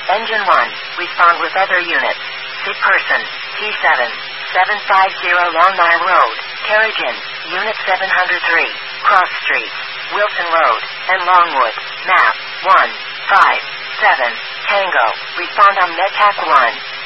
Engine 1, respond with other units. Sick person, T7, 750 Long Mile Road, carriage in, Unit 703, Cross Street, Wilson Road, and Longwood, map, 157, Tango, respond on MedTac 1.